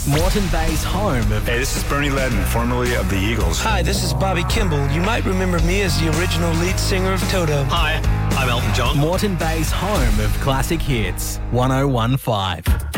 Moreton Bay's home of... Hey, this is Bernie Ledden, formerly of the Eagles. Hi, this is Bobby Kimball. You might remember me as the original lead singer of Toto. Hi, I'm Elton John. Moreton Bay's home of classic hits, 101.5.